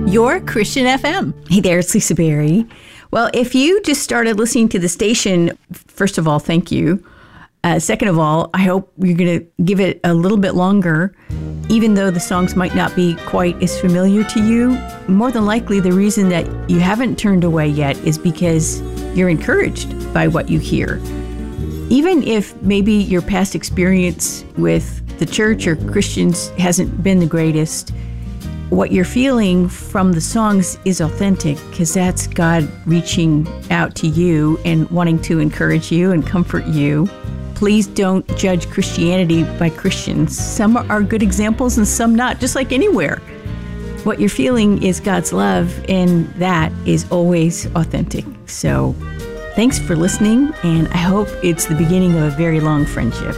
Your Christian FM. Hey there, it's Lisa Berry. Well, if you just started listening to the station, first of all, thank you. Second of all, I hope you're going to give it a little bit longer, even though the songs might not be quite as familiar to you. More than likely, the reason that you haven't turned away yet is because you're encouraged by what you hear. Even if maybe your past experience with the church or Christians hasn't been the greatest, what you're feeling from the songs is authentic, because that's God reaching out to you and wanting to encourage you and comfort you. Please don't judge Christianity by Christians. Some are good examples and some not, just like anywhere. What you're feeling is God's love, and that is always authentic. So thanks for listening, and I hope it's the beginning of a very long friendship.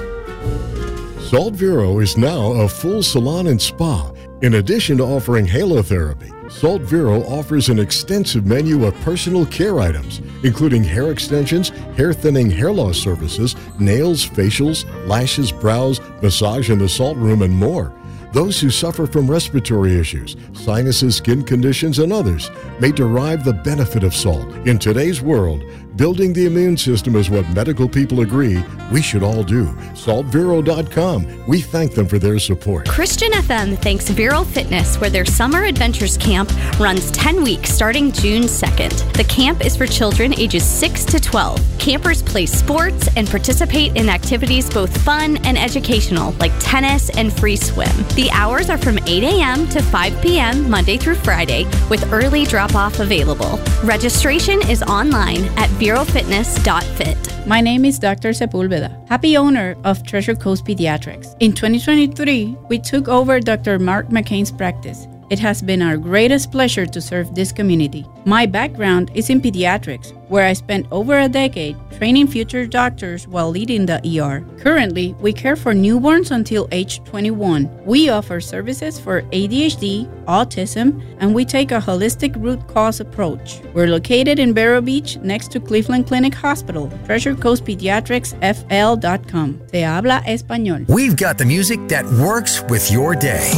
Salt Vero is now a full salon and spa. In addition to offering halotherapy, Salt Vero offers an extensive menu of personal care items, including hair extensions, hair thinning, hair loss services, nails, facials, lashes, brows, massage in the salt room, and more. Those who suffer from respiratory issues, sinuses, skin conditions, and others may derive the benefit of salt. In today's world, building the immune system is what medical people agree we should all do. SaltVero.com. We thank them for their support. Christian FM thanks Vero Fitness, where their Summer Adventures Camp runs 10 weeks starting June 2nd. The camp is for children ages 6 to 12. Campers play sports and participate in activities both fun and educational, like tennis and free swim. The hours are from 8 a.m. to 5 p.m. Monday through Friday, with early drop-off available. Registration is online at verofitness.fit. My name is Dr. Sepulveda, happy owner of Treasure Coast Pediatrics. In 2023, we took over Dr. Mark McCain's practice. It has been our greatest pleasure to serve this community. My background is in pediatrics, where I spent over a decade training future doctors while leading the ER. Currently, we care for newborns until age 21. We offer services for ADHD, autism, and we take a holistic root cause approach. We're located in Vero Beach, next to Cleveland Clinic Hospital. Treasure Coast Pediatrics FL.com. Se habla español. We've got the music that works with your day.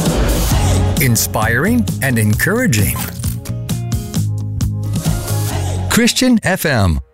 Inspiring and encouraging. Christian FM.